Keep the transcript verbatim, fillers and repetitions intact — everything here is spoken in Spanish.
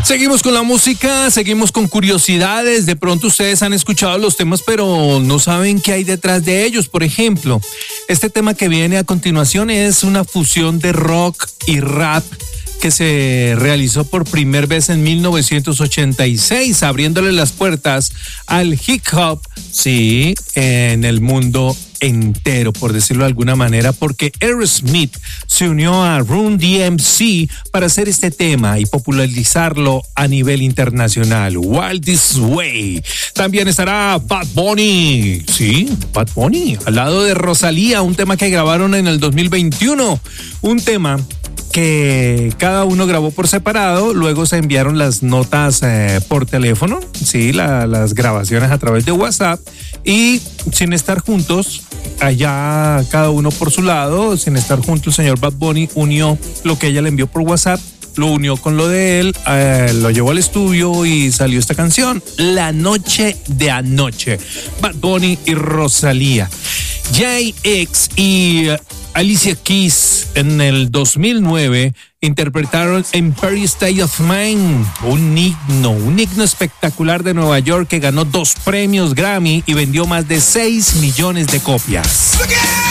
Seguimos con la música, seguimos con curiosidades. De pronto ustedes han escuchado los temas, pero no saben qué hay detrás de ellos. Por ejemplo, este tema que viene a continuación es una fusión de rock y rap que se realizó por primera vez en mil novecientos ochenta y seis, abriéndole las puertas al hip hop, sí, en el mundo entero, por decirlo de alguna manera, porque Aerosmith se unió a Run D M C para hacer este tema y popularizarlo a nivel internacional. Wild This Way. También estará Bad Bunny, sí, Bad Bunny, al lado de Rosalía, un tema que grabaron en el dos mil veintiuno, un tema que cada uno grabó por separado, luego se enviaron las notas eh, por teléfono, sí, la, las grabaciones a través de WhatsApp, y sin estar juntos, allá cada uno por su lado, sin estar juntos, el señor Bad Bunny unió lo que ella le envió por WhatsApp, lo unió con lo de él, eh, lo llevó al estudio y salió esta canción, La Noche de Anoche, Bad Bunny y Rosalía. Jay X y Alicia Keys en el dos mil nueve interpretaron Empire State of Mind, un himno, un himno espectacular de Nueva York que ganó dos premios Grammy y vendió más de seis millones de copias.